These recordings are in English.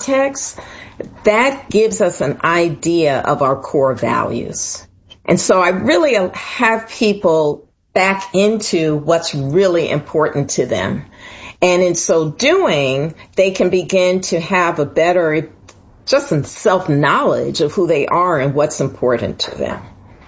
context, that gives us an idea of our core values. And so I really have people back into what's really important to them. And in so doing, they can begin to have a better, just some self-knowledge of who they are and what's important to them.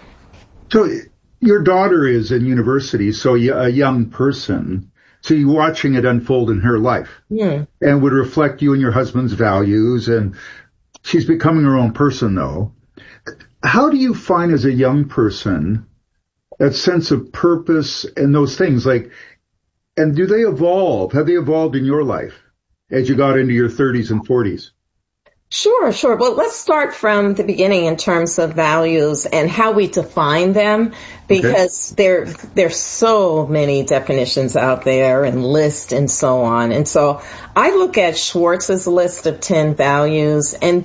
So your daughter is in university, so a young person. So you're watching it unfold in her life and would reflect you and your husband's values. And she's becoming her own person, though. How do you find as a young person that sense of purpose and those things? And do they evolve? Have they evolved in your life as you got into your 30s and 40s? Sure. Well, let's start from the beginning in terms of values and how we define them, because there's so many definitions out there and lists and so on. And so I look at Schwartz's list of 10 values, and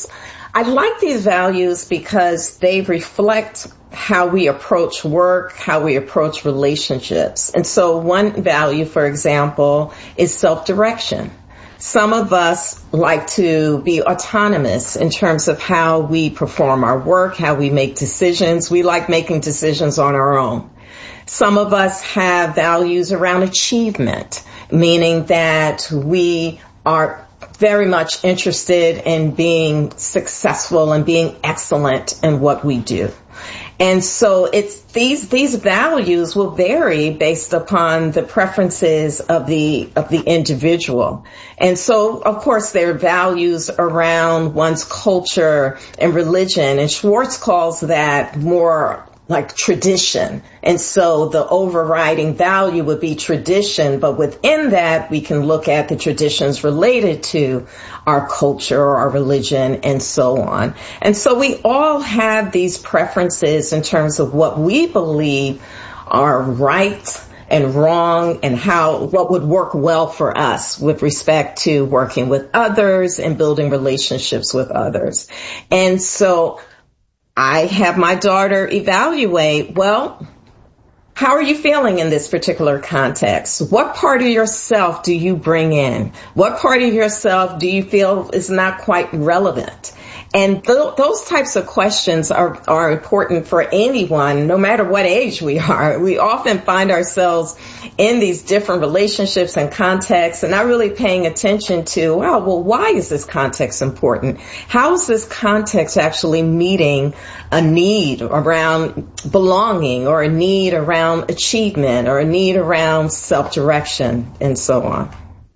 I like these values because they reflect how we approach work, how we approach relationships. And so one value, for example, is self-direction. Some of us like to be autonomous in terms of how we perform our work, how we make decisions. We like making decisions on our own. Some of us have values around achievement, meaning that we are very much interested in being successful and being excellent in what we do. And so it's these values will vary based upon the preferences of the individual. And so, of course, there are values around one's culture and religion, and Schwartz calls that more like tradition. And so the overriding value would be tradition, but within that, we can look at the traditions related to our culture, our religion, and so on. And so we all have these preferences in terms of what we believe are right and wrong and what would work well for us with respect to working with others and building relationships with others. And so I have my daughter evaluate, well, how are you feeling in this particular context? What part of yourself do you bring in? What part of yourself do you feel is not quite relevant? And those types of questions are important for anyone, no matter what age we are. We often find ourselves in these different relationships and contexts and not really paying attention to, well, why is this context important? How is this context actually meeting a need around belonging, or a need around achievement, or a need around self-direction, and so on?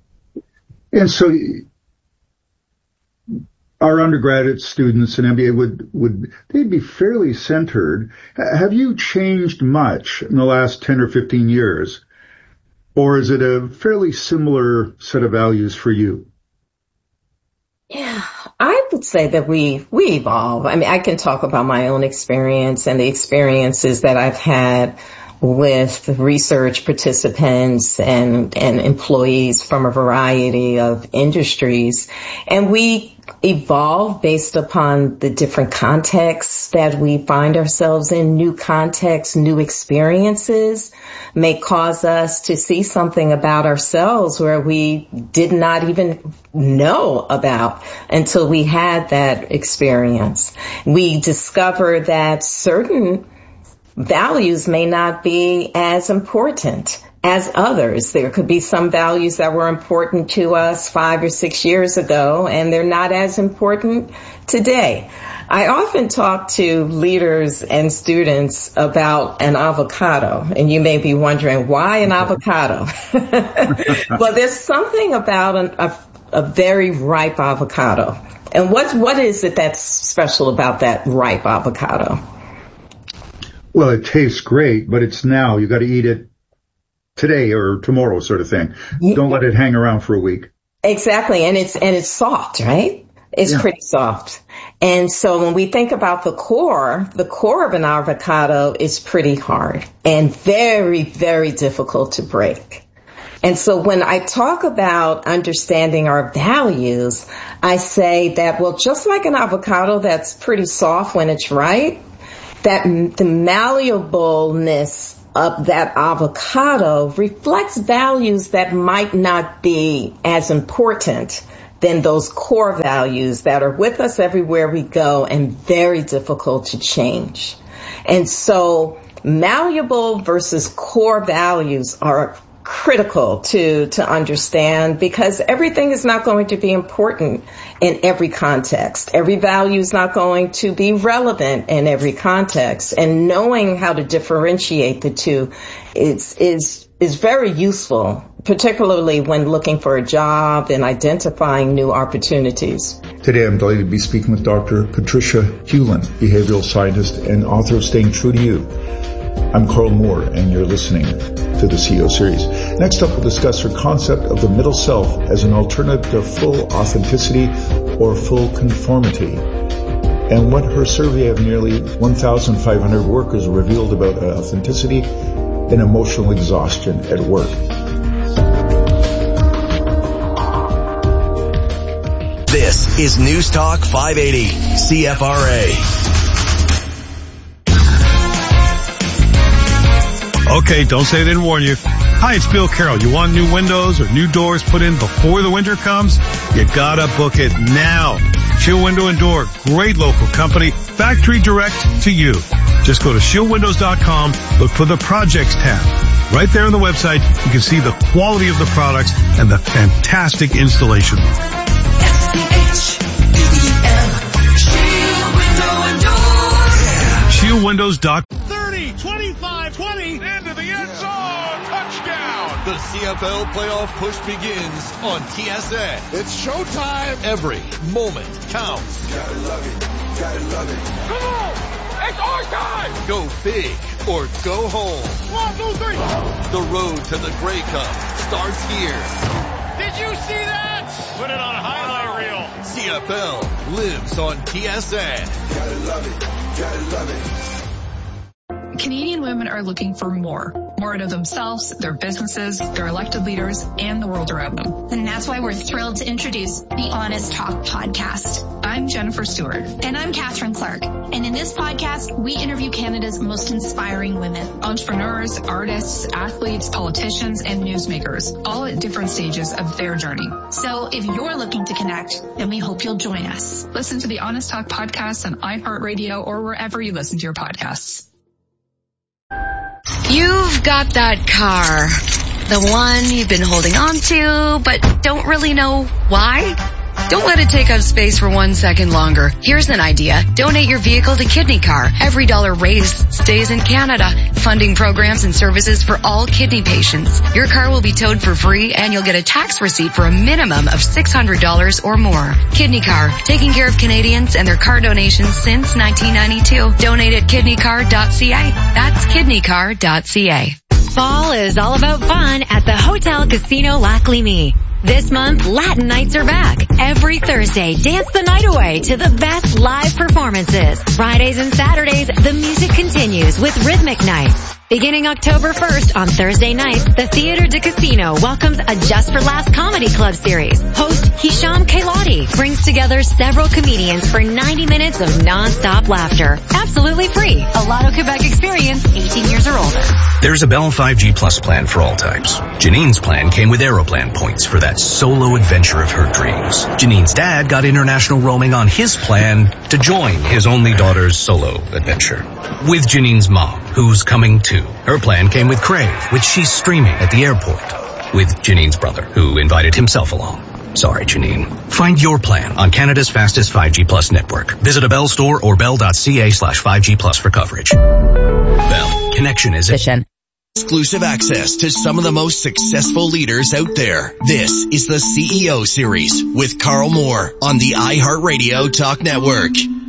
And so our undergraduate students in MBA they'd be fairly centered. Have you changed much in the last 10 or 15 years? Or is it a fairly similar set of values for you? Yeah, I would say that we evolve. I mean, I can talk about my own experience and the experiences that I've had with research participants and employees from a variety of industries. And we evolve based upon the different contexts that we find ourselves in. New contexts, new experiences may cause us to see something about ourselves where we did not even know about until we had that experience. We discover that certain values may not be as important as others. There could be some values that were important to us 5 or 6 years ago, and they're not as important today. I often talk to leaders and students about an avocado, and you may be wondering, why an avocado? Well, there's something about a very ripe avocado. And what is it that's special about that ripe avocado? Well, it tastes great, but it's now. You got to eat it today or tomorrow, sort of thing. Don't let it hang around for a week. Exactly, and it's soft, right? It's pretty soft. And so when we think about the core of an avocado is pretty hard and very, very difficult to break. And so when I talk about understanding our values, I say that, well, just like an avocado that's pretty soft when it's ripe, that the malleableness of that avocado reflects values that might not be as important than those core values that are with us everywhere we go and very difficult to change. And so malleable versus core values are critical to understand, because everything is not going to be important in every context. Every value is not going to be relevant in every context. And knowing how to differentiate the two is very useful, particularly when looking for a job and identifying new opportunities. Today I'm delighted to be speaking with Dr. Patricia Hewlin, behavioral scientist and author of Staying True to You. I'm Carl Moore, and you're listening to the CEO series. Next up, we'll discuss her concept of the middle self as an alternative to full authenticity or full conformity, and what her survey of nearly 1,500 workers revealed about authenticity and emotional exhaustion at work. This is News Talk 580, CFRA. Okay, don't say they didn't warn you. Hi, it's Bill Carroll. You want new windows or new doors put in before the winter comes? You gotta book it now. Shield Window and Door, great local company, factory direct to you. Just go to shieldwindows.com, look for the Projects tab. Right there on the website, you can see the quality of the products and the fantastic installation work. Shieldwindows.com. 30, 25, 20, into the end zone, touchdown. The CFL playoff push begins on TSN. It's showtime. Every moment counts. Gotta love it, gotta love it. Come on, it's our time. Go big or go home. 1, 2, 3. The road to the Grey Cup starts here. Did you see that? Put it on a highlight reel. CFL lives on TSN. Gotta love it, gotta love it. Canadian women are looking for more out of themselves, their businesses, their elected leaders, and the world around them. And that's why we're thrilled to introduce the Honest Talk podcast. I'm Jennifer Stewart. And I'm Catherine Clark. And in this podcast, we interview Canada's most inspiring women. Entrepreneurs, artists, athletes, politicians, and newsmakers, all at different stages of their journey. So if you're looking to connect, then we hope you'll join us. Listen to the Honest Talk podcast on iHeartRadio or wherever you listen to your podcasts. You've got that car, the one you've been holding on to, but don't really know why? Don't let it take up space for 1 second longer. Here's an idea. Donate your vehicle to Kidney Car. Every dollar raised stays in Canada, funding programs and services for all kidney patients. Your car will be towed for free, and you'll get a tax receipt for a minimum of $600 or more. Kidney Car, taking care of Canadians and their car donations since 1992. Donate at kidneycar.ca. That's kidneycar.ca. Fall is all about fun at the Hotel Casino Lac Lévis. This month, Latin nights are back. Every Thursday, dance the night away to the best live performances. Fridays and Saturdays, the music continues with Rhythmic Nights. Beginning October 1st on Thursday nights, the Theatre de Casino welcomes a Just for Laughs comedy club series. Host Hisham Kailati brings together several comedians for 90 minutes of non-stop laughter. Absolutely free. A Lotto Quebec experience, 18 years or older. There's a Bell 5G Plus plan for all types. Janine's plan came with Aeroplan points for that solo adventure of her dreams. Janine's dad got international roaming on his plan to join his only daughter's solo adventure. With Janine's mom, who's coming too. Her plan came with Crave, which she's streaming at the airport. With Janine's brother, who invited himself along. Sorry, Janine. Find your plan on Canada's fastest 5G Plus network. Visit a Bell store or bell.ca/5G Plus for coverage. Bell. Connection is Exclusive access to some of the most successful leaders out there. This is the CEO series with Carl Moore on the iHeartRadio Talk Network.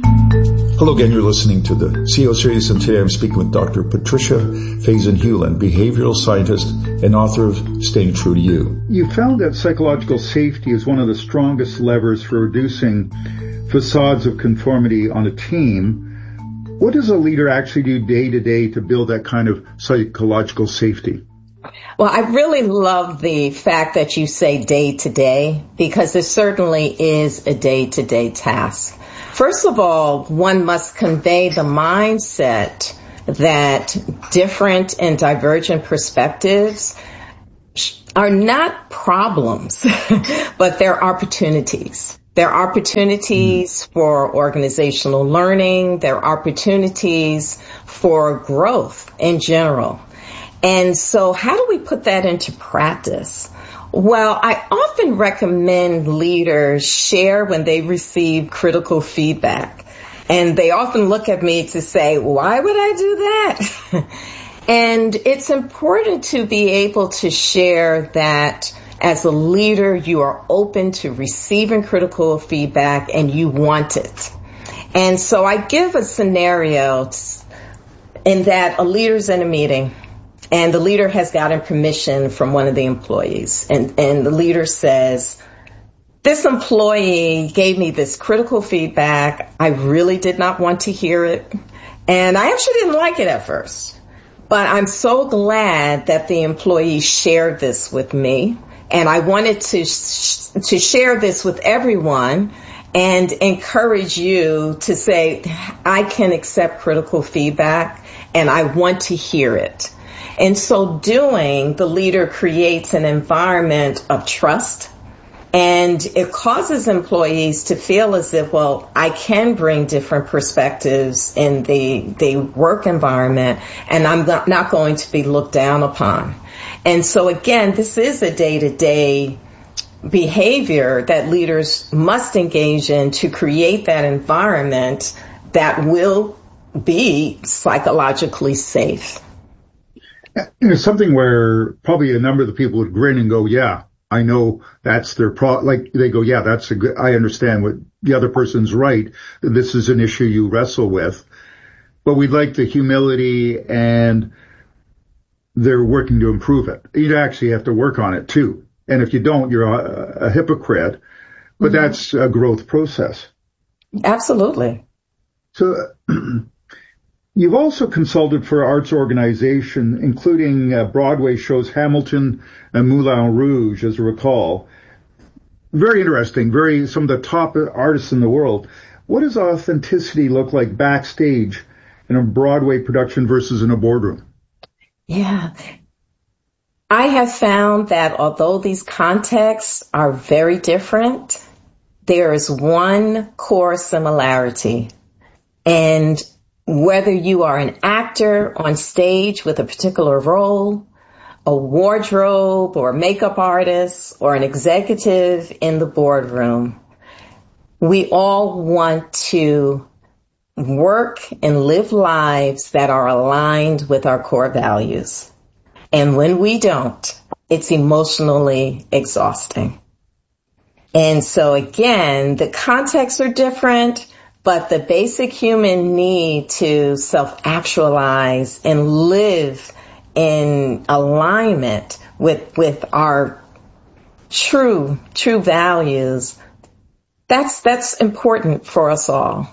Hello again, you're listening to the CEO series, and today I'm speaking with Dr. Patricia Hewlin, behavioral scientist and author of Staying True to You. You found that psychological safety is one of the strongest levers for reducing facades of conformity on a team. What does a leader actually do day to day to build that kind of psychological safety? Well, I really love the fact that you say day to day, because it certainly is a day to day task. First of all, one must convey the mindset that different and divergent perspectives are not problems, but they're opportunities. There are opportunities for organizational learning. There are opportunities for growth in general. And so how do we put that into practice? Well, I often recommend leaders share when they receive critical feedback. And they often look at me to say, why would I do that? And it's important to be able to share that as a leader, you are open to receiving critical feedback and you want it. And so I give a scenario in that a leader's in a meeting and the leader has gotten permission from one of the employees. And the leader says, this employee gave me this critical feedback. I really did not want to hear it. And I actually didn't like it at first. But I'm so glad that the employee shared this with me. And I wanted to share this with everyone and encourage you to say, I can accept critical feedback and I want to hear it. And so doing, the leader creates an environment of trust, and it causes employees to feel as if, well, I can bring different perspectives in the work environment and I'm not going to be looked down upon. And so again, this is a day-to-day behavior that leaders must engage in to create that environment that will be psychologically safe. It's something where probably a number of the people would grin and go, yeah, I know that's their like they go, yeah, that's a good, I understand what the other person's right. This is an issue you wrestle with, but we'd like the humility and they're working to improve it. You actually have to work on it too. And if you don't, you're a hypocrite, but that's a growth process. Absolutely. So you've also consulted for arts organization, including Broadway shows Hamilton and Moulin Rouge, as I recall. Very interesting. Some of the top artists in the world. What does authenticity look like backstage in a Broadway production versus in a boardroom? Yeah. I have found that although these contexts are very different, there is one core similarity. And whether you are an actor on stage with a particular role, a wardrobe or makeup artist, or an executive in the boardroom, we all want to work and live lives that are aligned with our core values. And when we don't, it's emotionally exhausting. And so again, the contexts are different, but the basic human need to self-actualize and live in alignment with our true values, that's important for us all.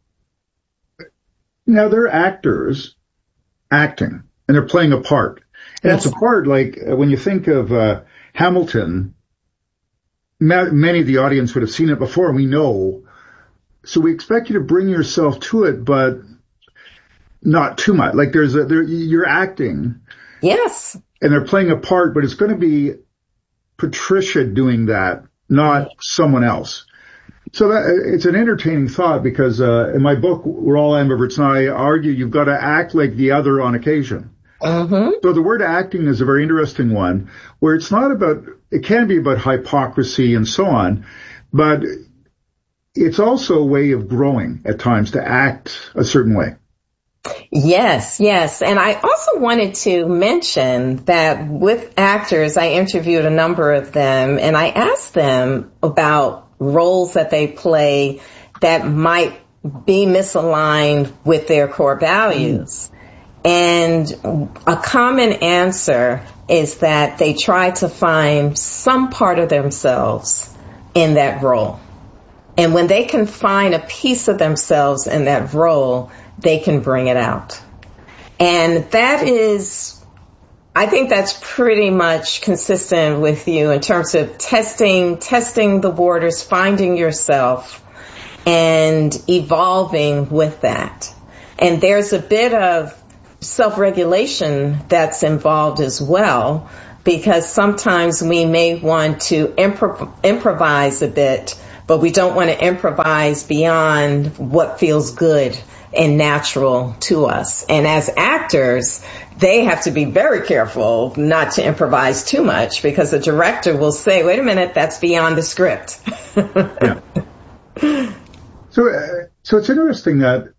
Now, they're actors acting, and they're playing a part. And it's a part like when you think of Hamilton, many of the audience would have seen it before, and we know. So we expect you to bring yourself to it, but not too much. Like you're acting. Yes. And they're playing a part, but it's going to be Patricia doing that, not someone else. So it's an entertaining thought because in my book, We're All Ambiverts, and I argue you've got to act like the other on occasion. Mm-hmm. So the word acting is a very interesting one, where it's not about, it can be about hypocrisy and so on, but it's also a way of growing at times to act a certain way. Yes. And I also wanted to mention that with actors, I interviewed a number of them, and I asked them about roles that they play that might be misaligned with their core values. And a common answer is that they try to find some part of themselves in that role. And when they can find a piece of themselves in that role, they can bring it out. And that is, I think that's pretty much consistent with you in terms of testing the waters, finding yourself, and evolving with that. And there's a bit of self-regulation that's involved as well, because sometimes we may want to improvise a bit, but we don't want to improvise beyond what feels good and natural to us. And as actors, they have to be very careful not to improvise too much, because the director will say, wait a minute, that's beyond the script. Yeah. So it's interesting that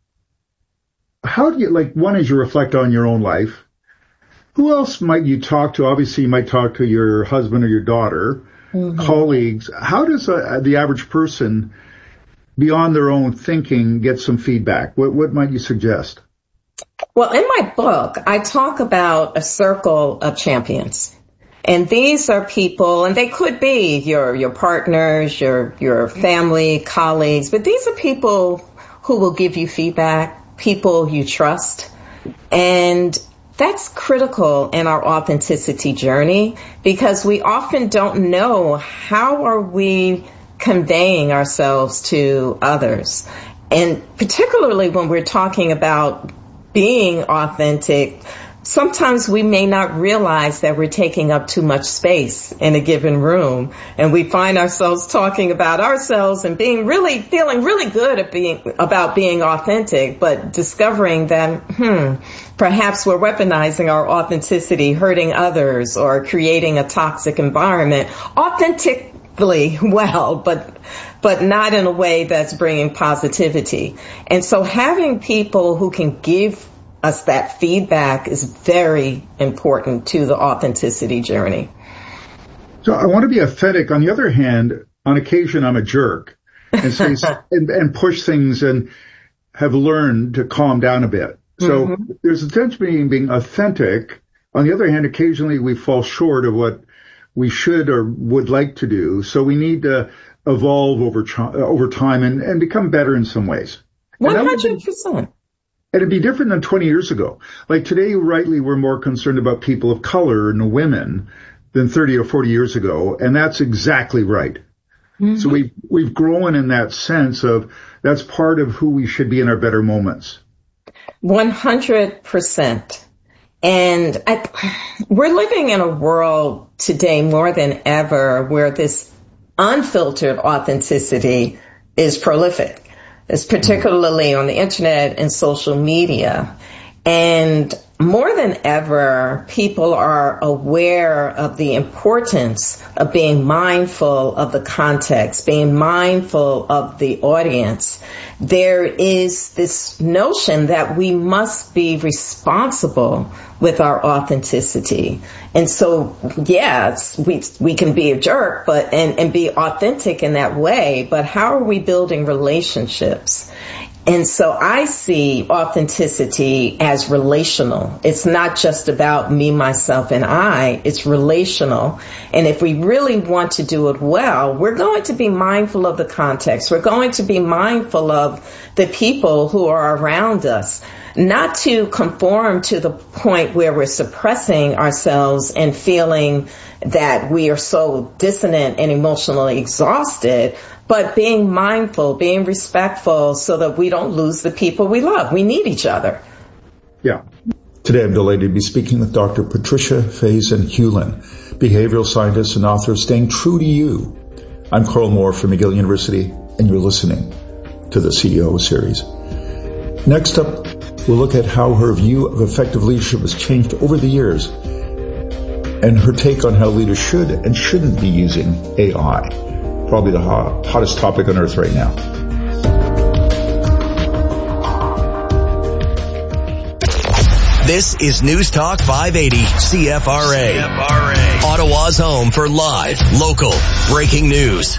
how do you, like, one, as you reflect on your own life, who else might you talk to? Obviously, you might talk to your husband or your daughter, colleagues. How does the average person, beyond their own thinking, get some feedback? What might you suggest? Well, in my book, I talk about a circle of champions. And these are people, and they could be your partners, your family, colleagues, but these are people who will give you feedback, people you trust. And that's critical in our authenticity journey, because we often don't know how are we conveying ourselves to others. And particularly when we're talking about being authentic, sometimes we may not realize that we're taking up too much space in a given room, and we find ourselves talking about ourselves and feeling really good about being authentic, but discovering that, perhaps we're weaponizing our authenticity, hurting others or creating a toxic environment authentically well, but not in a way that's bringing positivity. And so having people who can give us that feedback is very important to the authenticity journey. So I want to be authentic. On the other hand, on occasion, I'm a jerk and say, and push things and have learned to calm down a bit. So there's a difference between being authentic. On the other hand, occasionally we fall short of what we should or would like to do. So we need to evolve over time and become better in some ways. 100%. And it'd be different than 20 years ago. Like today, rightly, we're more concerned about people of color and women than 30 or 40 years ago. And that's exactly right. So we've grown in that sense of that's part of who we should be in our better moments. 100%. And we're living in a world today more than ever where this unfiltered authenticity is prolific. It's particularly on the internet and social media. And more than ever, people are aware of the importance of being mindful of the context, being mindful of the audience. There is this notion that we must be responsible with our authenticity. And so, yes, we can be a jerk, but and be authentic in that way, but how are we building relationships? And so I see authenticity as relational. It's not just about me, myself, and I. It's relational. And if we really want to do it well, we're going to be mindful of the context. We're going to be mindful of the people who are around us, not to conform to the point where we're suppressing ourselves and feeling that we are so dissonant and emotionally exhausted, but being mindful, being respectful so that we don't lose the people we love. We need each other. Yeah. Today I'm delighted to be speaking with Dr. Patricia Faison-Hulin, behavioral scientist and author of Staying True to You. I'm Carl Moore from McGill University, and you're listening to the CEO series. Next up, we'll look at how her view of effective leadership has changed over the years and her take on how leaders should and shouldn't be using AI. Probably the hottest topic on earth right now. This is News Talk 580 CFRA. Ottawa's home for live, local, breaking news.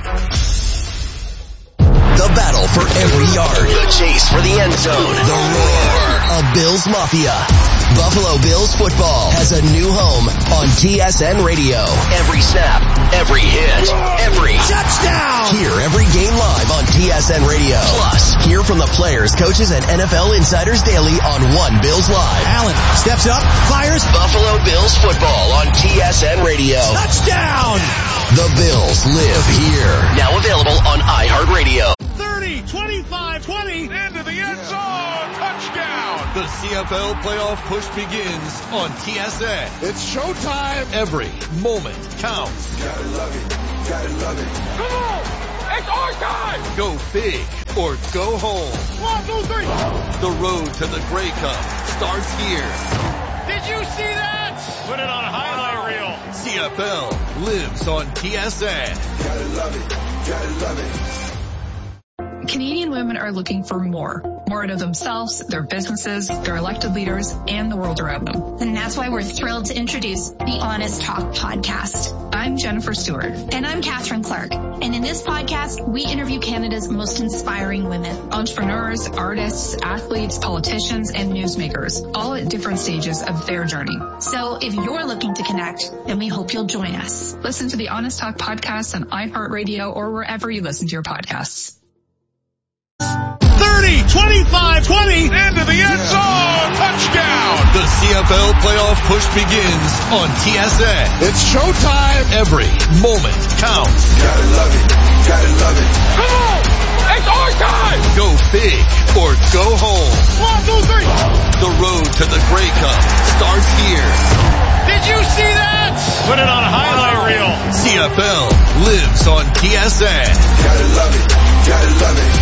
The battle for every yard. The chase for the end zone. The roar of Bills Mafia. Buffalo Bills football has a new home on TSN Radio. Every snap, every hit, every touchdown. Hear every game live on TSN Radio. Plus, hear from the players, coaches, and NFL insiders daily on One Bills Live. Allen steps up, fires. Buffalo Bills football on TSN Radio. Touchdown! The Bills live here. Now available on iHeartRadio. 30, 25, 20, into the end zone. Touchdown. The CFL playoff push begins on TSN. It's showtime. Every moment counts. Gotta love it. Gotta love it. Come on. It's our time. Go big or go home. 1, 2, 3. The road to the Grey Cup starts here. Did you see that? Put it on a highlight reel. CFL lives on TSN. Gotta love it. Gotta love it. Canadian women are looking for more out of themselves, their businesses, their elected leaders, and the world around them. And that's why we're thrilled to introduce the Honest Talk podcast. I'm Jennifer Stewart. And I'm Catherine Clark. And in this podcast, we interview Canada's most inspiring women. Entrepreneurs, artists, athletes, politicians, and newsmakers, all at different stages of their journey. So if you're looking to connect, then we hope you'll join us. Listen to the Honest Talk podcast on iHeartRadio or wherever you listen to your podcasts. 30, 25, 20, into the end zone, touchdown. The CFL playoff push begins on TSN. It's showtime. Every moment counts. Gotta love it. Gotta love it. Come on. It's our time. Go big or go home. 1, 2, 3. The road to the Grey Cup starts here. Did you see that? Put it on a highlight reel. CFL lives on TSN. Gotta love it. Gotta love it.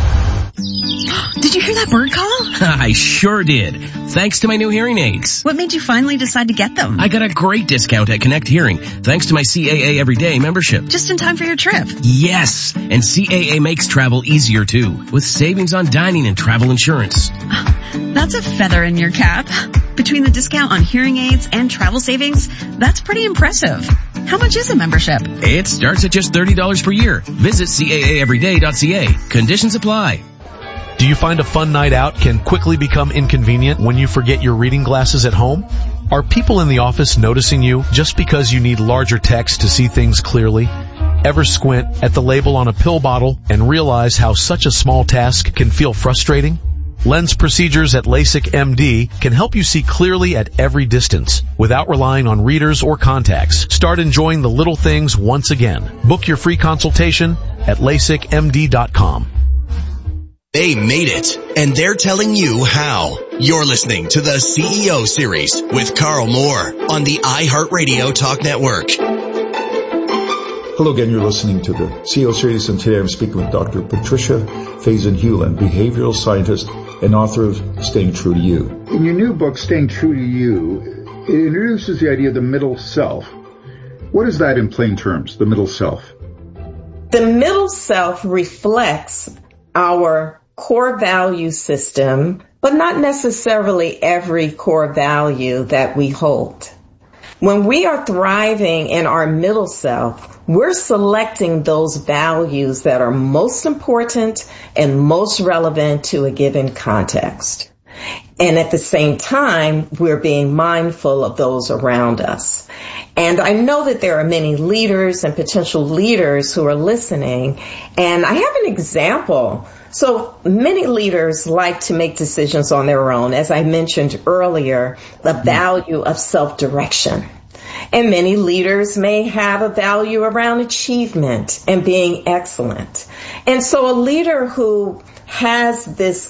Did you hear that bird call? I sure did. Thanks to my new hearing aids. What made you finally decide to get them? I got a great discount at Connect Hearing, thanks to my CAA Everyday membership. Just in time for your trip. Yes, and CAA makes travel easier too, with savings on dining and travel insurance. That's a feather in your cap. Between the discount on hearing aids and travel savings, that's pretty impressive. How much is a membership? It starts at just $30 per year. Visit CAAEveryday.ca. Conditions apply. Do you find a fun night out can quickly become inconvenient when you forget your reading glasses at home? Are people in the office noticing you just because you need larger text to see things clearly? Ever squint at the label on a pill bottle and realize how such a small task can feel frustrating? Lens procedures at LASIK MD can help you see clearly at every distance without relying on readers or contacts. Start enjoying the little things once again. Book your free consultation at LASIKMD.com. They made it, and they're telling you how. You're listening to the CEO Series with Carl Moore on the iHeartRadio Talk Network. Hello again, you're listening to the CEO Series, and today I'm speaking with Dr. Patricia Faison-Hewland, behavioral scientist and author of Staying True to You. In your new book, Staying True to You, it introduces the idea of the middle self. What is that in plain terms, the middle self? The middle self reflects our core value system, but not necessarily every core value that we hold. When we are thriving in our middle self, we're selecting those values that are most important and most relevant to a given context. And at the same time, we're being mindful of those around us. And I know that there are many leaders and potential leaders who are listening, and I have an example. So many leaders like to make decisions on their own. As I mentioned earlier, the value of self-direction. And many leaders may have a value around achievement and being excellent. And so a leader who has this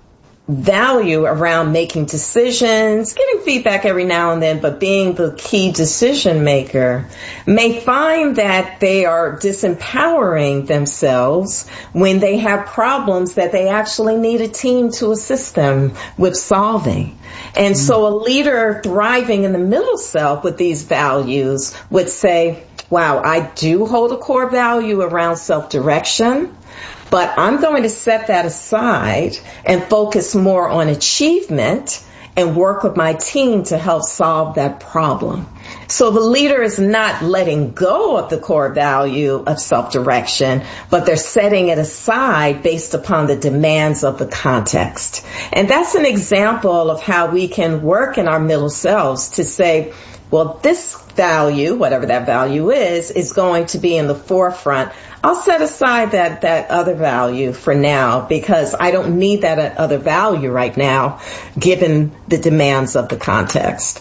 value around making decisions, getting feedback every now and then, but being the key decision maker, may find that they are disempowering themselves when they have problems that they actually need a team to assist them with solving. And so a leader thriving in the middle self with these values would say, wow, I do hold a core value around self-direction, but I'm going to set that aside and focus more on achievement and work with my team to help solve that problem. So the leader is not letting go of the core value of self-direction, but they're setting it aside based upon the demands of the context. And that's an example of how we can work in our middle selves to say, well, this value, whatever that value is going to be in the forefront. I'll set aside that other value for now because I don't need that other value right now, given the demands of the context.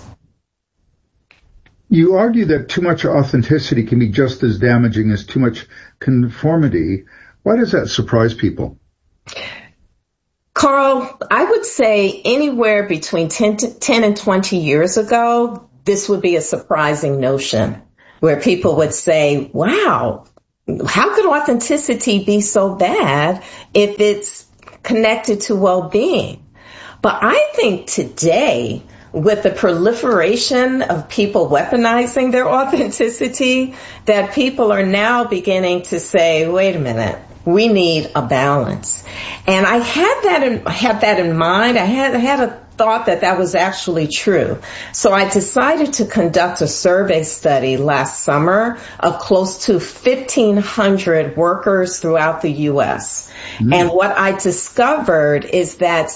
You argue that too much authenticity can be just as damaging as too much conformity. Why does that surprise people? Carl, I would say anywhere between 10 and 20 years ago, this would be a surprising notion where people would say, wow, how could authenticity be so bad if it's connected to well-being? But I think today, with the proliferation of people weaponizing their authenticity, that people are now beginning to say, wait a minute, we need a balance. And I had that in mind. I had a thought that was actually true. So I decided to conduct a survey study last summer of close to 1,500 workers throughout the U.S. And what I discovered is that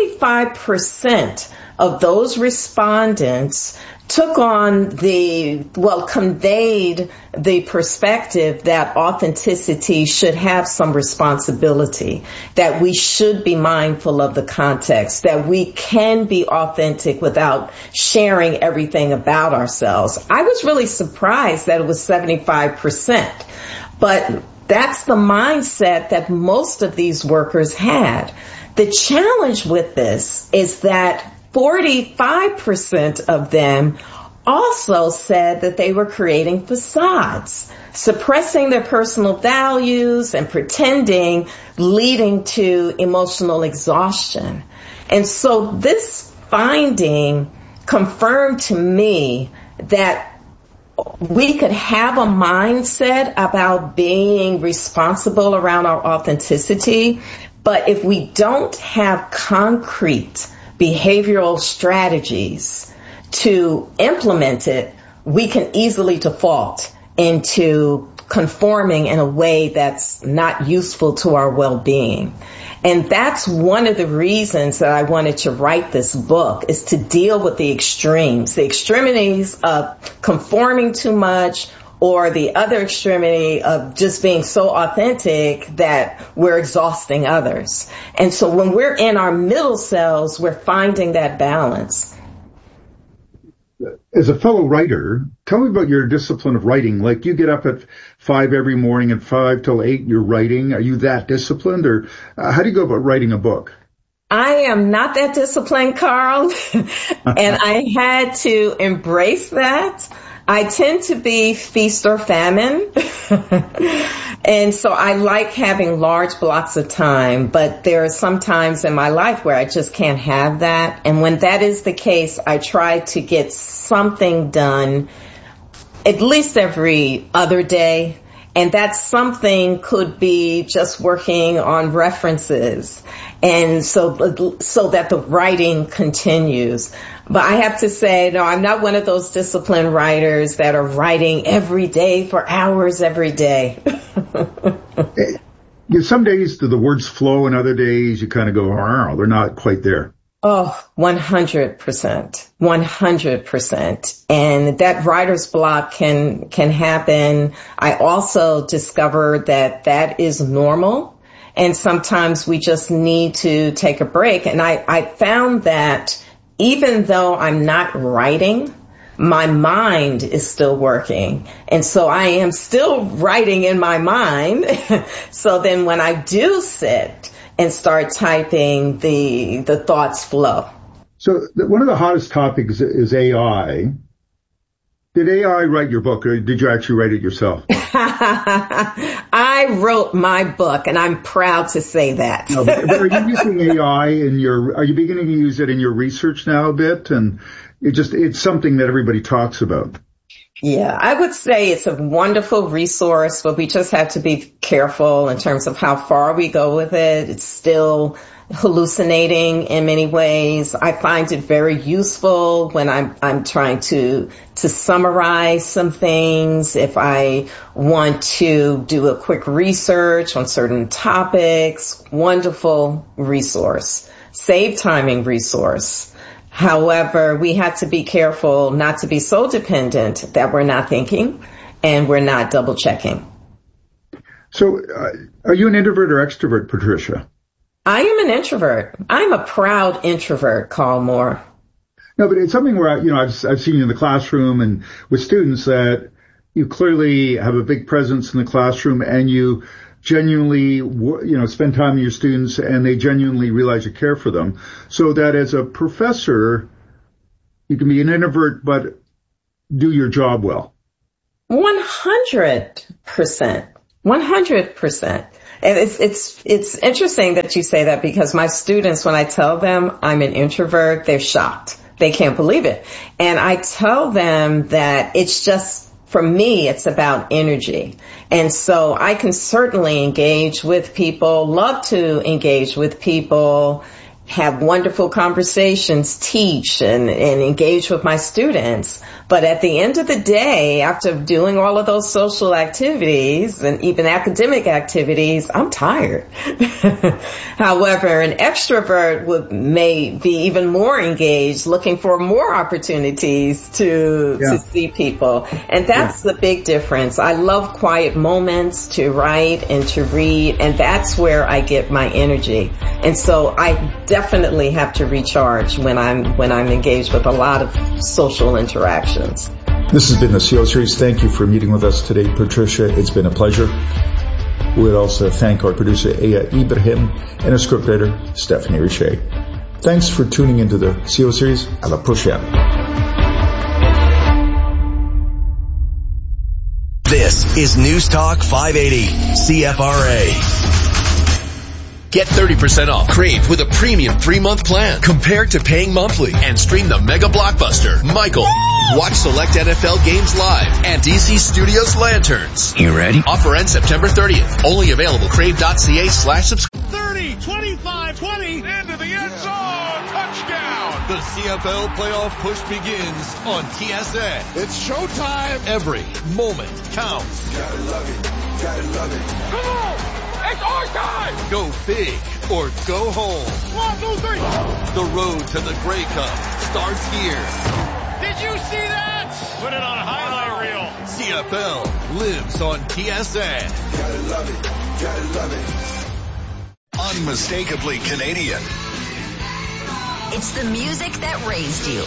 75% of those respondents took on conveyed the perspective that authenticity should have some responsibility, that we should be mindful of the context, that we can be authentic without sharing everything about ourselves. I was really surprised that it was 75%, but that's the mindset that most of these workers had. The challenge with this is that 45% of them also said that they were creating facades, suppressing their personal values and pretending, leading to emotional exhaustion. And so this finding confirmed to me that we could have a mindset about being responsible around our authenticity, but if we don't have concrete behavioral strategies to implement it, we can easily default into conforming in a way that's not useful to our well-being. And that's one of the reasons that I wanted to write this book, is to deal with the extremities of conforming too much, or the other extremity of just being so authentic that we're exhausting others. And so when we're in our middle cells, we're finding that balance. As a fellow writer, tell me about your discipline of writing. Like, you get up at 5 every morning and 5 till 8 you're writing. Are you that disciplined, or how do you go about writing a book? I am not that disciplined, Carl, and I had to embrace that. I tend to be feast or famine, and so I like having large blocks of time, but there are some times in my life where I just can't have that. And when that is the case, I try to get something done at least every other day. And that something could be just working on references, and so that the writing continues. But I have to say, no, I'm not one of those disciplined writers that are writing every day for hours every day. Some days do the words flow, and other days you kind of go, oh, they're not quite there. Oh, 100%. 100%. And that writer's block can happen. I also discovered that is normal. And sometimes we just need to take a break. And I found that even though I'm not writing, my mind is still working. And so I am still writing in my mind. So then when I do sit and start typing, the thoughts flow. So one of the hottest topics is AI. Did AI write your book, or did you actually write it yourself? I wrote my book, and I'm proud to say that. No, but are you using AI are you beginning to use it in your research now a bit? And it's something that everybody talks about. Yeah, I would say it's a wonderful resource, but we just have to be careful in terms of how far we go with it. It's still hallucinating in many ways. I find it very useful when I'm trying to summarize some things. If I want to do a quick research on certain topics, wonderful resource. Save timing resource. However, we have to be careful not to be so dependent that we're not thinking and we're not double checking. So, are you an introvert or extrovert, Patricia? I am an introvert. I'm a proud introvert, Carl Moore. No, but it's something where, I've seen you in the classroom and with students that you clearly have a big presence in the classroom, and you genuinely, spend time with your students and they genuinely realize you care for them. So that as a professor, you can be an introvert, but do your job well. 100%. 100%. And it's interesting that you say that, because my students, when I tell them I'm an introvert, they're shocked. They can't believe it. And I tell them that it's just, for me, it's about energy. And so I can certainly engage with people, love to engage with people, have wonderful conversations, teach and engage with my students. But at the end of the day, after doing all of those social activities and even academic activities, I'm tired. However, an extrovert may be even more engaged, looking for more opportunities to see people. And that's the big difference. I love quiet moments to write and to read, and that's where I get my energy. And so I definitely have to recharge when I'm engaged with a lot of social interactions. This has been the CO Series. Thank you for meeting with us today, Patricia. It's been a pleasure. We'd also thank our producer, Aya Ibrahim, and our scriptwriter, Stephanie Richer. Thanks for tuning into the CO Series. À la prochaine. This is News Talk 580, CFRA. Get 30% off Crave with a premium 3-month plan compared to paying monthly, and stream the mega blockbuster, Michael. Watch select NFL games live and DC Studios Lanterns. You ready? Offer ends September 30th. Only available crave.ca/subscribe. 30, 25, 20, into the end zone. Touchdown. The CFL playoff push begins on TSN. It's showtime. Every moment counts. Gotta love it. Gotta love it. Come on. It's our time! Go big or go home. 1, 2, 3. The road to the Grey Cup starts here. Did you see that? Put it on a highlight reel. CFL lives on TSN. Gotta love it. Gotta love it. Unmistakably Canadian. It's the music that raised you.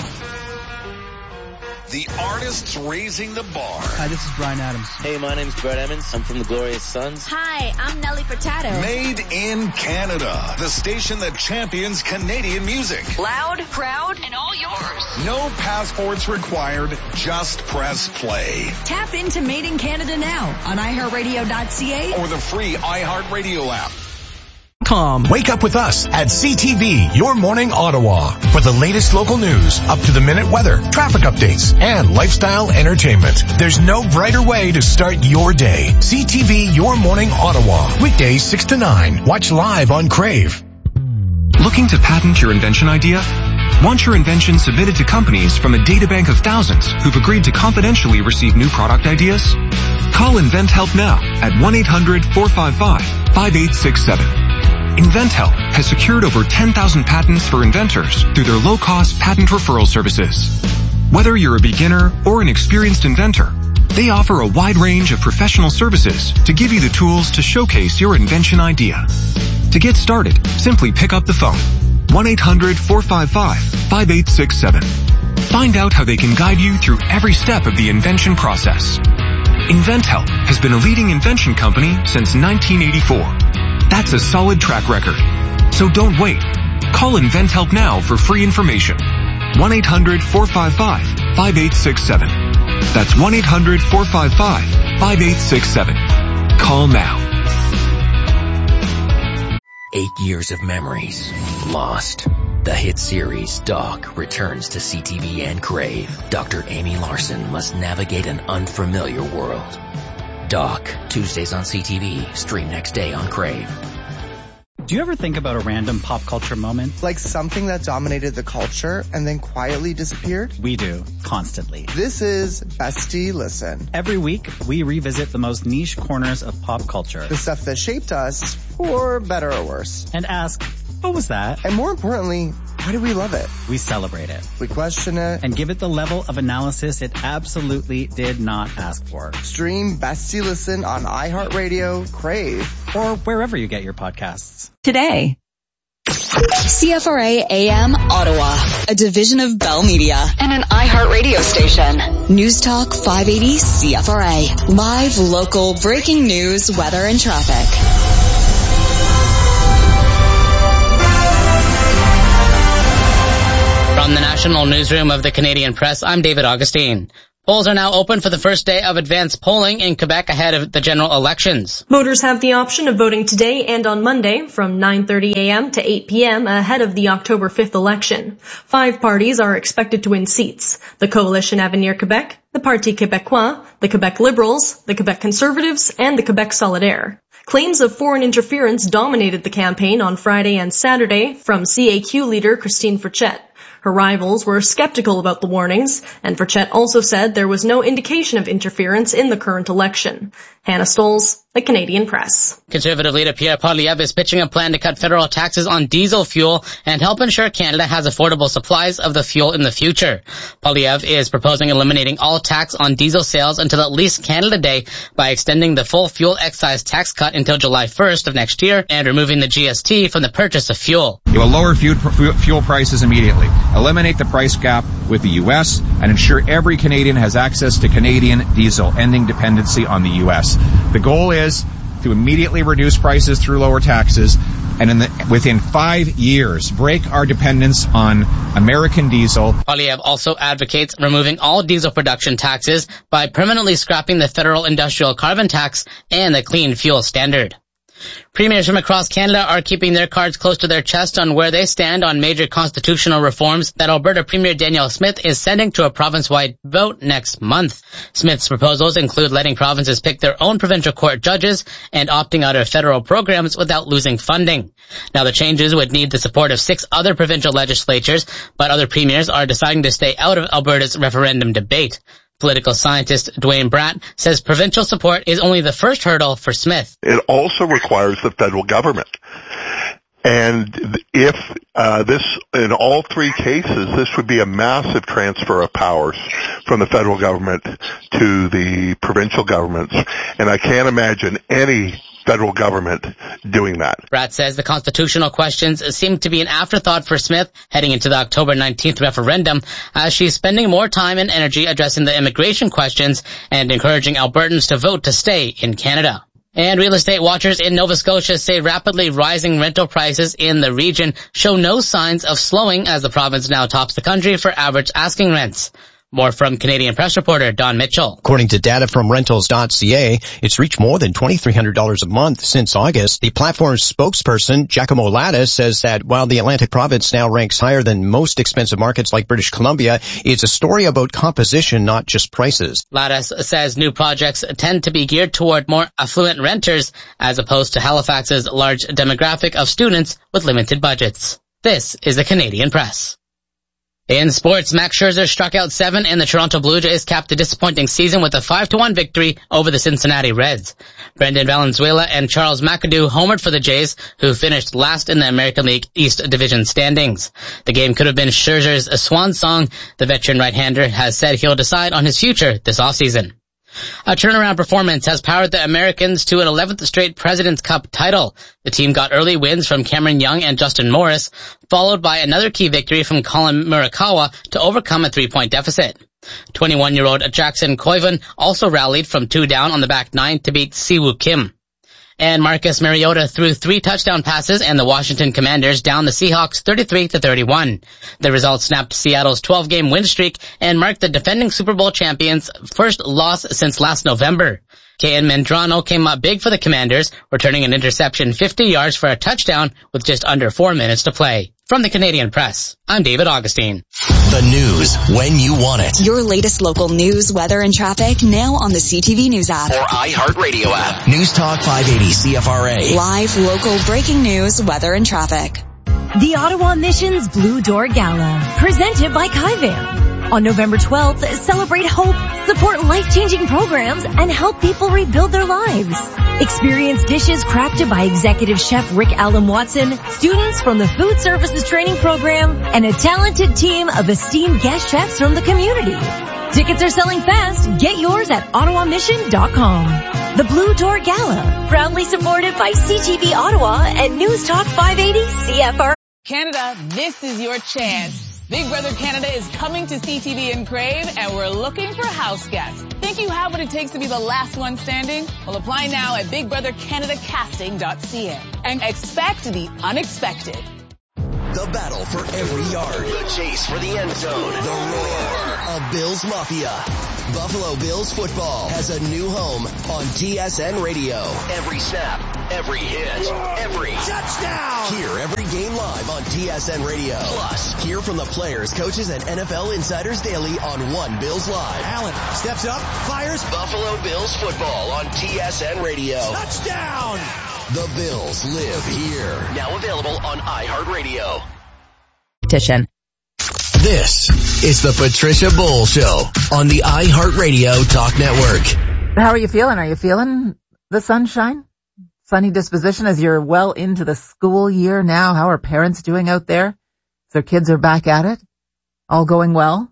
The artists raising the bar. Hi, this is Bryan Adams. Hey, my name's Brett Emmons. I'm from the Glorious Sons. Hi, I'm Nelly Furtado. Made in Canada. The station that champions Canadian music. Loud, proud, and all yours. No passports required. Just press play. Tap into Made in Canada now on iHeartRadio.ca or the free iHeartRadio app. Wake up with us at CTV, Your Morning Ottawa, for the latest local news, up-to-the-minute weather, traffic updates, and lifestyle entertainment. There's no brighter way to start your day. CTV, Your Morning Ottawa, weekdays 6 to 9. Watch live on Crave. Looking to patent your invention idea? Want your invention submitted to companies from a databank of thousands who've agreed to confidentially receive new product ideas? Call InventHelp now at 1-800-455-5867. InventHelp has secured over 10,000 patents for inventors through their low-cost patent referral services. Whether you're a beginner or an experienced inventor, they offer a wide range of professional services to give you the tools to showcase your invention idea. To get started, simply pick up the phone. 1-800-455-5867. Find out how they can guide you through every step of the invention process. InventHelp has been a leading invention company since 1984. That's a solid track record. So don't wait. Call InventHelp now for free information. 1-800-455-5867. That's 1-800-455-5867. Call now. 8 years of memories lost. The hit series Doc returns to CTV and Crave. Dr. Amy Larson must navigate an unfamiliar world. Doc, Tuesdays on CTV, stream next day on Crave. Do you ever think about a random pop culture moment? Like something that dominated the culture and then quietly disappeared? We do, constantly. This is Bestie Listen. Every week, we revisit the most niche corners of pop culture. The stuff that shaped us, for better or worse. And ask, what was that? And more importantly, why do we love it? We celebrate it. We question it. And give it the level of analysis it absolutely did not ask for. Stream Bestie Listen on iHeartRadio, Crave, or wherever you get your podcasts. Today. CFRA AM Ottawa, a division of Bell Media and an iHeartRadio station. News Talk 580 CFRA. Live, local, breaking news, weather, and traffic. From the National Newsroom of the Canadian Press, I'm David Augustine. Polls are now open for the first day of advanced polling in Quebec ahead of the general elections. Voters have the option of voting today and on Monday from 9:30 a.m. to 8 p.m. ahead of the October 5th election. 5 parties are expected to win seats: the Coalition Avenir Québec, the Parti Québécois, the Quebec Liberals, the Quebec Conservatives, and the Quebec Solidaire. Claims of foreign interference dominated the campaign on Friday and Saturday from CAQ leader Christine Frechette. Her rivals were skeptical about the warnings, and Frechette also said there was no indication of interference in the current election. Hannah Stolz, the Canadian Press. Conservative leader Pierre Poilievre is pitching a plan to cut federal taxes on diesel fuel and help ensure Canada has affordable supplies of the fuel in the future. Poilievre is proposing eliminating all tax on diesel sales until at least Canada Day by extending the full fuel excise tax cut until July 1st of next year and removing the GST from the purchase of fuel. It will lower fuel prices immediately, eliminate the price gap with the U.S., and ensure every Canadian has access to Canadian diesel, ending dependency on the U.S. The goal is to immediately reduce prices through lower taxes and within 5 years break our dependence on American diesel. Poilievre also advocates removing all diesel production taxes by permanently scrapping the federal industrial carbon tax and the clean fuel standard. Premiers from across Canada are keeping their cards close to their chest on where they stand on major constitutional reforms that Alberta Premier Danielle Smith is sending to a province-wide vote next month. Smith's proposals include letting provinces pick their own provincial court judges and opting out of federal programs without losing funding. Now, the changes would need the support of 6 other provincial legislatures, but other premiers are deciding to stay out of Alberta's referendum debate. Political scientist Dwayne Bratt says provincial support is only the first hurdle for Smith. It also requires the federal government. And if this, in all 3 cases, this would be a massive transfer of powers from the federal government to the provincial governments. And I can't imagine any federal government doing that. Bratt says the constitutional questions seem to be an afterthought for Smith heading into the October 19th referendum, as she's spending more time and energy addressing the immigration questions and encouraging Albertans to vote to stay in Canada. And real estate watchers in Nova Scotia say rapidly rising rental prices in the region show no signs of slowing as the province now tops the country for average asking rents. More from Canadian Press reporter Don Mitchell. According to data from Rentals.ca, it's reached more than $2,300 a month since August. The platform's spokesperson, Giacomo Lattis, says that while the Atlantic province now ranks higher than most expensive markets like British Columbia, it's a story about composition, not just prices. Lattis says new projects tend to be geared toward more affluent renters as opposed to Halifax's large demographic of students with limited budgets. This is the Canadian Press. In sports, Max Scherzer struck out 7 and the Toronto Blue Jays capped a disappointing season with a 5-1 victory over the Cincinnati Reds. Brendan Valenzuela and Charles McAdoo homered for the Jays, who finished last in the American League East Division standings. The game could have been Scherzer's swan song. The veteran right-hander has said he'll decide on his future this offseason. A turnaround performance has powered the Americans to an 11th straight President's Cup title. The team got early wins from Cameron Young and Justin Morris, followed by another key victory from Colin Murakawa to overcome a 3-point deficit. 21-year-old Jackson Koivu also rallied from 2 down on the back 9 to beat Siwoo Kim. And Marcus Mariota threw 3 touchdown passes and the Washington Commanders down the Seahawks 33-31. The result snapped Seattle's 12-game win streak and marked the defending Super Bowl champions' first loss since last November. Kayan Medrano came up big for the Commanders, returning an interception 50 yards for a touchdown with just under 4 minutes to play. From the Canadian Press, I'm David Augustine. The news when you want it. Your latest local news, weather, and traffic now on the CTV News app. Or iHeartRadio app. News Talk 580 CFRA. Live, local, breaking news, weather, and traffic. The Ottawa Mission's Blue Door Gala, presented by Kaivan. On November 12th, celebrate hope, support life-changing programs, and help people rebuild their lives. Experience dishes crafted by Executive Chef Rick Allen Watson, students from the Food Services Training Program, and a talented team of esteemed guest chefs from the community. Tickets are selling fast. Get yours at ottawamission.com. The Blue Door Gala, proudly supported by CTV Ottawa and News Talk 580 CFR. Canada, this is your chance. Big Brother Canada is coming to CTV and Crave, and we're looking for house guests. Think you have what it takes to be the last one standing? Well, apply now at bigbrothercanadacasting.ca and expect the unexpected. The battle for every yard. The chase for the end zone. The roar of Bills Mafia. Buffalo Bills football has a new home on TSN Radio. Every snap, every hit, every touchdown. Hear every game live on TSN Radio. Plus, hear from the players, coaches, and NFL insiders daily on One Bills Live. Allen steps up, fires. Buffalo Bills football on TSN Radio. Touchdown! The Bills live here. Now available on iHeartRadio. This is the Patricia Bull Show on the iHeartRadio Talk Network. How are you feeling? Are you feeling the sunshine? Sunny disposition as you're well into the school year now? How are parents doing out there? Their kids are back at it? All going well?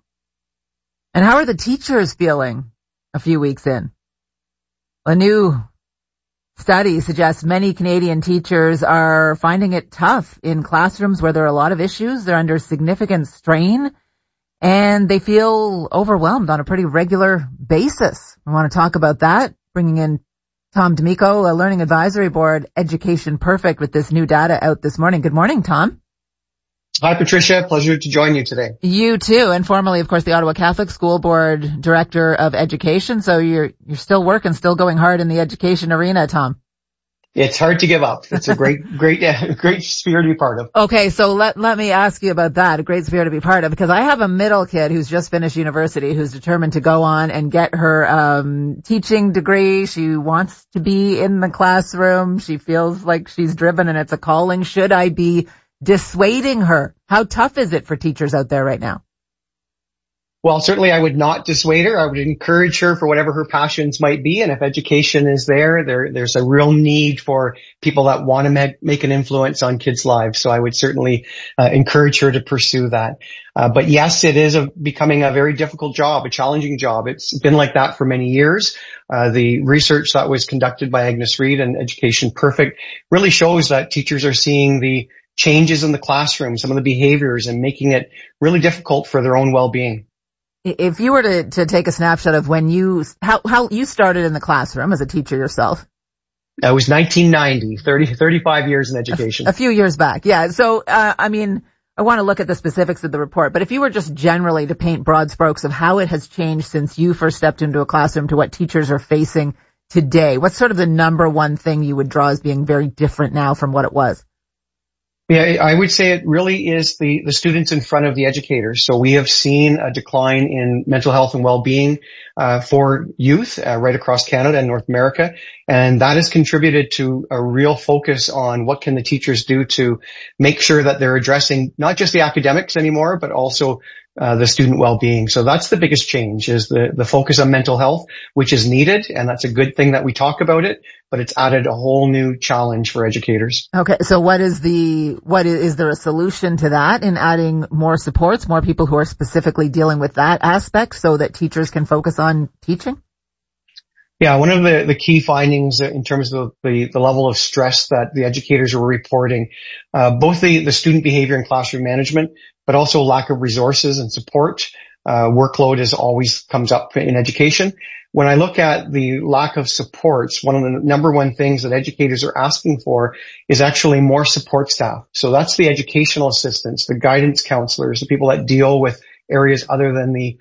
And how are the teachers feeling a few weeks in? A new study suggests many Canadian teachers are finding it tough in classrooms where there are a lot of issues. They're under significant strain and they feel overwhelmed on a pretty regular basis. We want to talk about that, bringing in Tom D'Amico, a Learning Advisory Board Education Perfect with this new data out this morning. Good morning, Tom. Hi, Patricia. Pleasure to join you today. You too. And formerly, of course, the Ottawa Catholic School Board Director of Education. So you're still working, still going hard in the education arena, Tom. It's hard to give up. It's a great sphere to be part of. Okay. So let me ask you about that. A great sphere to be part of, because I have a middle kid who's just finished university, who's determined to go on and get her, teaching degree. She wants to be in the classroom. She feels like she's driven and it's a calling. Should I be dissuading her? How tough is it for teachers out there right now? Well, certainly I would not dissuade her. I would encourage her for whatever her passions might be. And if education is there's a real need for people that want to make an influence on kids' lives. So I would certainly encourage her to pursue that. But yes, it is becoming a very difficult job, a challenging job. It's been like that for many years. The research that was conducted by Agnes Reid and Education Perfect really shows that teachers are seeing the changes in the classroom, some of the behaviors, and making it really difficult for their own well-being. If you were to take a snapshot of when how you started in the classroom as a teacher yourself. That was 1990, 35 years in education. A few years back. Yeah. So, I want to look at the specifics of the report, but if you were just generally to paint broad strokes of how it has changed since you first stepped into a classroom to what teachers are facing today, what's sort of the number one thing you would draw as being very different now from what it was? Yeah, I would say it really is the students in front of the educators. So we have seen a decline in mental health and well-being for youth right across Canada and North America. And that has contributed to a real focus on what can the teachers do to make sure that they're addressing not just the academics anymore, but also the student well-being. So that's the biggest change, is the focus on mental health, which is needed. And that's a good thing that we talk about it, but it's added a whole new challenge for educators. Okay. So is there a solution to that in adding more supports, more people who are specifically dealing with that aspect so that teachers can focus on teaching? Yeah, one of the key findings in terms of the level of stress that the educators were reporting, both the student behavior and classroom management, but also lack of resources and support. Workload always comes up in education. When I look at the lack of supports, one of the number one things that educators are asking for is actually more support staff. So that's the educational assistants, the guidance counselors, the people that deal with areas other than the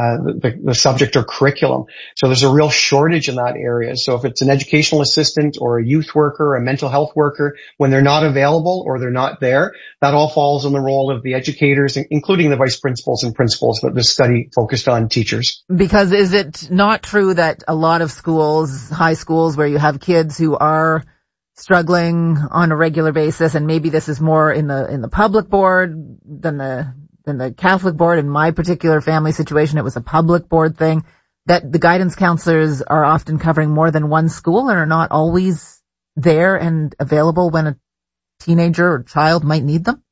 subject or curriculum. So there's a real shortage in that area. So if it's an educational assistant or a youth worker, a mental health worker, when they're not available or they're not there, that all falls on the role of the educators, including the vice principals and principals, but this study focused on teachers. Because is it not true that a lot of schools, high schools, where you have kids who are struggling on a regular basis, and maybe this is more in the public board than the Catholic board? In my particular family situation, it was a public board thing, that the guidance counselors are often covering more than one school and are not always there and available when a teenager or child might need them?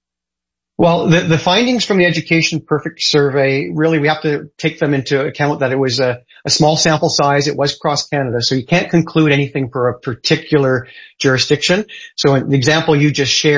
Well, the findings from the Education Perfect survey, really, we have to take them into account that it was a small sample size. It was across Canada, so you can't conclude anything for a particular jurisdiction. So in the example you just shared,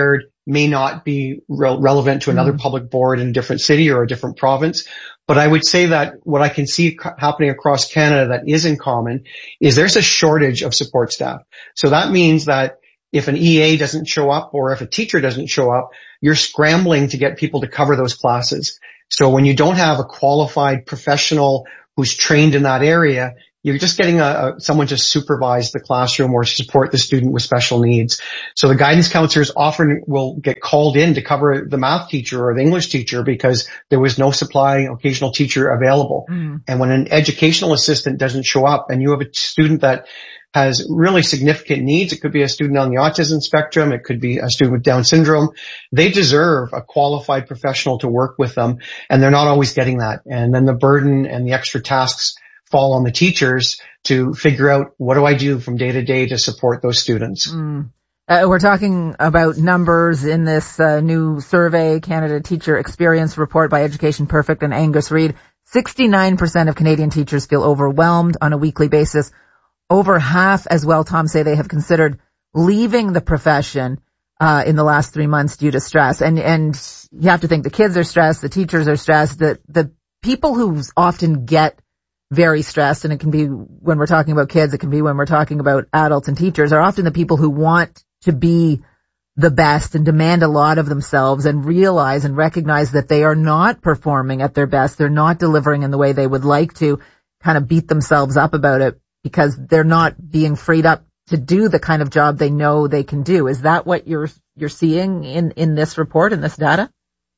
may not be relevant to another public board in a different city or a different province. But I would say that what I can see happening across Canada that is in common is there's a shortage of support staff. So that means that if an EA doesn't show up or if a teacher doesn't show up, you're scrambling to get people to cover those classes. So when you don't have a qualified professional who's trained in that area, you're just getting someone to supervise the classroom or support the student with special needs. So the guidance counselors often will get called in to cover the math teacher or the English teacher because there was no supply occasional teacher available. And when an educational assistant doesn't show up and you have a student that has really significant needs, it could be a student on the autism spectrum, it could be a student with Down syndrome, they deserve a qualified professional to work with them, and they're not always getting that. And then the burden and the extra tasks fall on the teachers to figure out, what do I do from day to day to support those students? We're talking about numbers in this new survey, Canada Teacher Experience Report by Education Perfect and Angus Reid. 69% of Canadian teachers feel overwhelmed on a weekly basis. Over half as well, Tom, say they have considered leaving the profession in the last 3 months due to stress. And you have to think the kids are stressed, the teachers are stressed, the people who often get very stressed, and it can be when we're talking about kids, it can be when we're talking about adults and teachers, are often the people who want to be the best and demand a lot of themselves and realize and recognize that they are not performing at their best. They're not delivering in the way they would like to, kind of beat themselves up about it because they're not being freed up to do the kind of job they know they can do. Is that what you're seeing in this report, in this data?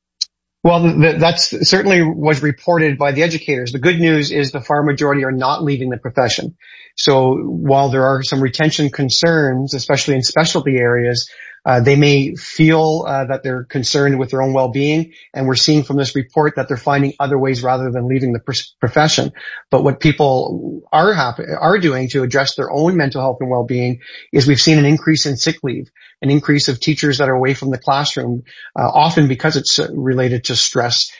Well, that's certainly was reported by the educators. The good news is the far majority are not leaving the profession. So while there are some retention concerns, especially in specialty areas, they may feel that they're concerned with their own well-being, and we're seeing from this report that they're finding other ways rather than leaving the profession. But what people are doing to address their own mental health and well-being is we've seen an increase in sick leave, an increase of teachers that are away from the classroom, often because it's related to stress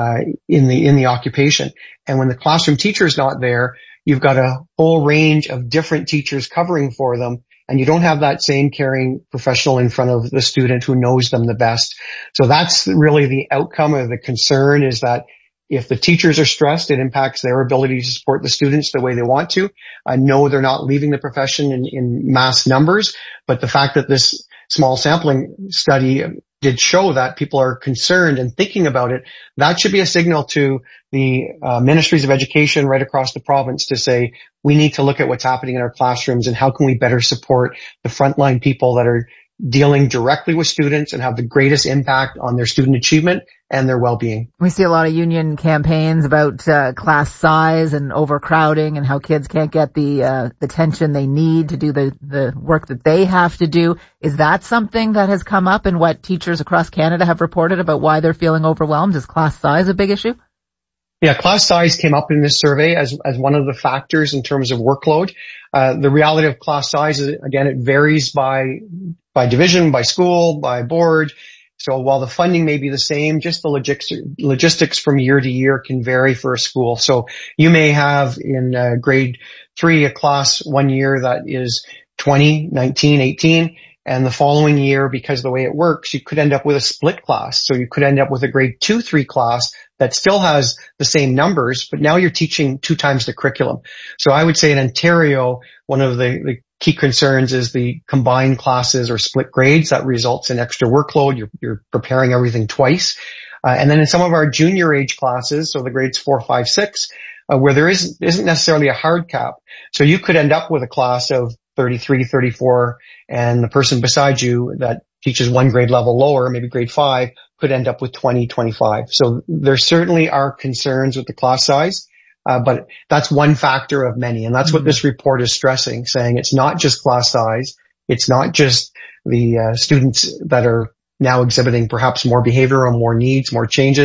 in the occupation. And when the classroom teacher is not there, you've got a whole range of different teachers covering for them, and you don't have that same caring professional in front of the student who knows them the best. So that's really the outcome of the concern, is that if the teachers are stressed, it impacts their ability to support the students the way they want to. I know they're not leaving the profession in mass numbers, but the fact that this small sampling study did show that people are concerned and thinking about it, that should be a signal to the ministries of education right across the province to say, we need to look at what's happening in our classrooms and how can we better support the frontline people that are dealing directly with students and have the greatest impact on their student achievement and their well-being. We see a lot of union campaigns about class size and overcrowding and how kids can't get the attention they need to do the work that they have to do. Is that something that has come up in what teachers across Canada have reported about why they're feeling overwhelmed? Is class size a big issue? Yeah, class size came up in this survey as one of the factors in terms of workload. The reality of class size is, again, it varies by division, by school, by board. So while the funding may be the same, just the logistics from year to year can vary for a school. So you may have in grade 3 a class 1 year that is 20, 19, 18. And the following year, because of the way it works, you could end up with a split class. So you could end up with a grade 2-3 class that still has the same numbers, but now you're teaching 2 times the curriculum. So I would say in Ontario, one of the key concerns is the combined classes or split grades. That results in extra workload. You're preparing everything twice. And then in some of our junior age classes, so the grades 4, 5, 6, where there isn't necessarily a hard cap. So you could end up with a class of 33, 34, and the person beside you that teaches 1 grade level lower, maybe grade 5, could end up with 20, 25. So there certainly are concerns with the class size, but that's one factor of many. And that's what this report is stressing, saying it's not just class size. It's not just the students that are now exhibiting perhaps more behavior or more needs, more changes.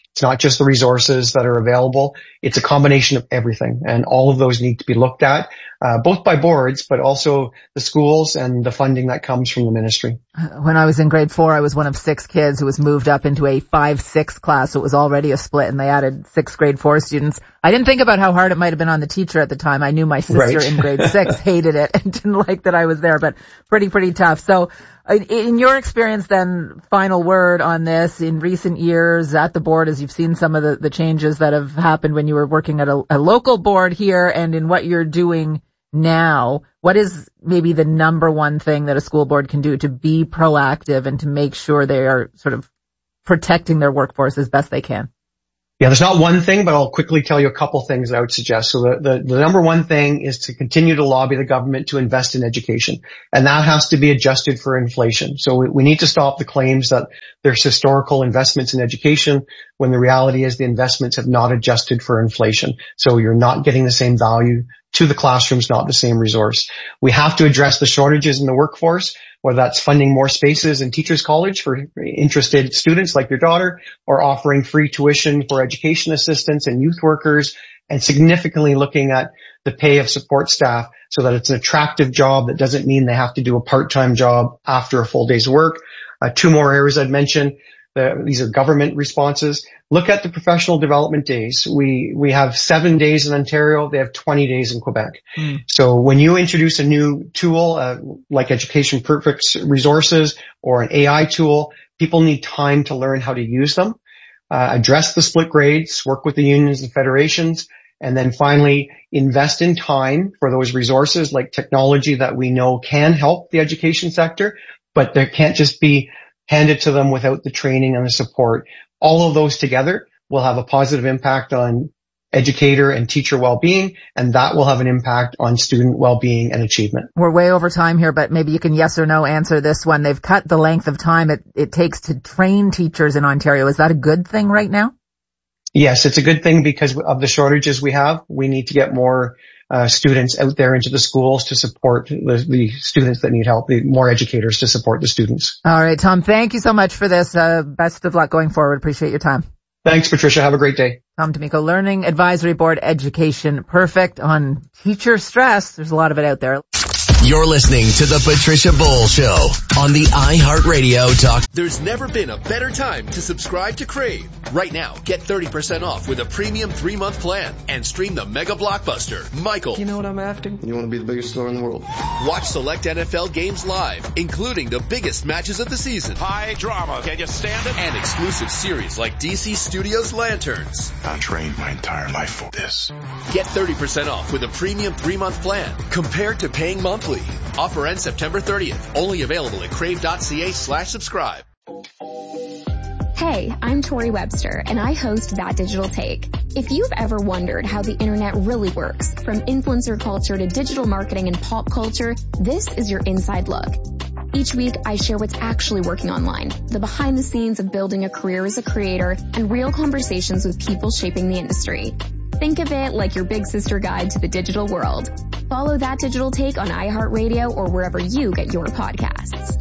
It's not just the resources that are available. It's a combination of everything. And all of those need to be looked at, both by boards, but also the schools and the funding that comes from the ministry. When I was in grade 4, I was one of 6 kids who was moved up into a 5-6 class. So it was already a split, and they added 6 grade 4 students. I didn't think about how hard it might have been on the teacher at the time. I knew my sister in grade 6 hated it and didn't like that I was there, but pretty tough. So in your experience then, final word on this, in recent years at the board, as you've seen some of the changes that have happened when you were working at a local board here, and in what you're doing now, what is maybe the number one thing that a school board can do to be proactive and to make sure they are sort of protecting their workforce as best they can? Yeah, there's not one thing, but I'll quickly tell you a couple things that I would suggest. So the number one thing is to continue to lobby the government to invest in education. And that has to be adjusted for inflation. So we need to stop the claims that there's historical investments in education when the reality is the investments have not adjusted for inflation. So you're not getting the same value to the classrooms, not the same resource. We have to address the shortages in the workforce, whether that's funding more spaces in Teachers College for interested students like your daughter, or offering free tuition for education assistants and youth workers, and significantly looking at the pay of support staff so that it's an attractive job that doesn't mean they have to do a part-time job after a full day's work. 2 more areas I'd mention. These are government responses. Look at the professional development days. We have 7 days in Ontario. They have 20 days in Quebec. So when you introduce a new tool, like Education Perfect's resources or an AI tool, people need time to learn how to use them, address the split grades, work with the unions and federations, and then finally invest in time for those resources like technology that we know can help the education sector, but there can't just be handed to them without the training and the support. All of those together will have a positive impact on educator and teacher well-being, and that will have an impact on student well-being and achievement. We're way over time here, but maybe you can yes or no answer this one. They've cut the length of time it takes to train teachers in Ontario. Is that a good thing right now? Yes, it's a good thing because of the shortages we have. We need to get more students out there into the schools to support the students that need help, more educators to support the students. All right, Tom, thank you so much for this. Best of luck going forward. Appreciate your time. Thanks, Patricia. Have a great day. Tom D'Amico, Learning Advisory Board, Education Perfect on teacher stress. There's a lot of it out there. You're listening to the Patricia Bowl Show on the iHeartRadio Talk. There's never been a better time to subscribe to Crave. Right now, get 30% off with a premium 3-month plan and stream the mega blockbuster, Michael. You know what I'm after? You want to be the biggest star in the world. Watch select NFL games live, including the biggest matches of the season. High drama. Can you stand it? And exclusive series like DC Studios Lanterns. I trained my entire life for this. Get 30% off with a premium 3-month plan compared to paying monthly. Offer ends September 30th. Only available at crave.ca/subscribe. Hey, I'm Tori Webster, and I host That Digital Take. If you've ever wondered how the internet really works, from influencer culture to digital marketing and pop culture, this is your inside look. Each week, I share what's actually working online, the behind the scenes of building a career as a creator, and real conversations with people shaping the industry. Think of it like your big sister guide to the digital world. Follow That Digital Take on iHeartRadio or wherever you get your podcasts.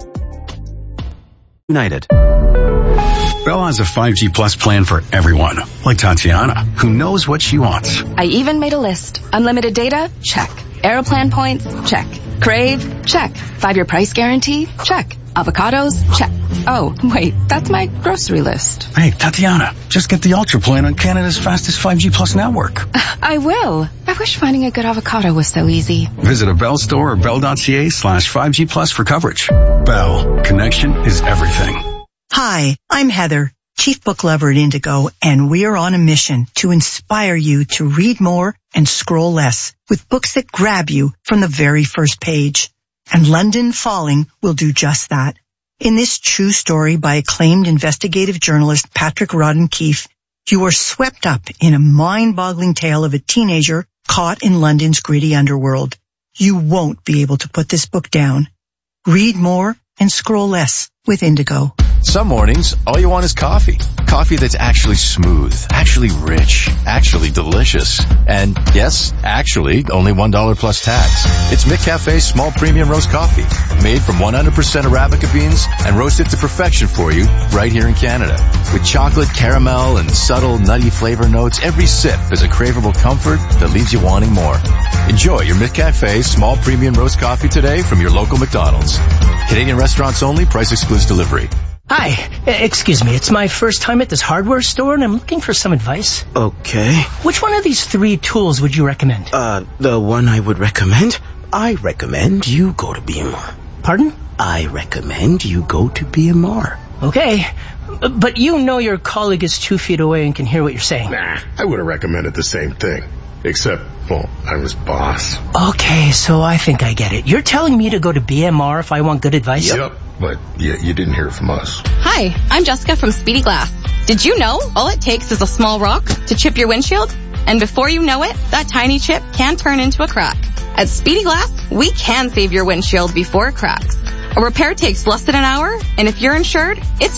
United. Bell has a 5G Plus plan for everyone, like Tatiana, who knows what she wants. I even made a list. Unlimited data? Check. Aeroplan points? Check. Crave? Check. 5-year price guarantee? Check. Avocados? Check. Oh, wait, that's my grocery list. Hey, Tatiana, just get the Ultra plan on Canada's fastest 5G Plus network. I will. I wish finding a good avocado was so easy. Visit a Bell store or bell.ca/5G Plus for coverage. Bell. Connection is everything. Hi, I'm Heather, Chief Book Lover at Indigo, and we're on a mission to inspire you to read more and scroll less with books that grab you from the very first page. And London Falling will do just that. In this true story by acclaimed investigative journalist Patrick Rodden-Keefe, you are swept up in a mind-boggling tale of a teenager caught in London's gritty underworld. You won't be able to put this book down. Read more and scroll less with Indigo. Some mornings, all you want is coffee. Coffee that's actually smooth, actually rich, actually delicious. And yes, actually, only $1 plus tax. It's McCafe's small premium roast coffee, made from 100% Arabica beans and roasted to perfection for you right here in Canada. With chocolate, caramel, and subtle nutty flavor notes, every sip is a craveable comfort that leaves you wanting more. Enjoy your McCafe small premium roast coffee today from your local McDonald's. Canadian restaurants only, price excludes delivery. Hi, excuse me, it's my first time at this hardware store and I'm looking for some advice. Okay. Which one of these 3 tools would you recommend? The one I would recommend? I recommend you go to BMR. Pardon? I recommend you go to BMR. Okay, but you know your colleague is 2 feet away and can hear what you're saying. Nah, I would have recommended the same thing. Except, well, I was boss. Okay, so I think I get it. You're telling me to go to BMR if I want good advice? Yep, but you didn't hear from us. Hi, I'm Jessica from Speedy Glass. Did you know all it takes is a small rock to chip your windshield? And before you know it, that tiny chip can turn into a crack. At Speedy Glass, we can save your windshield before it cracks. A repair takes less than an hour, and if you're insured, it's